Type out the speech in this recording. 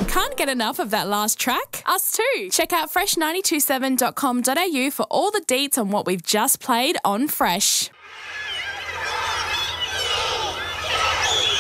Can't get enough of that last track? Us too. Check out fresh927.com.au for all the deets on what we've just played on Fresh.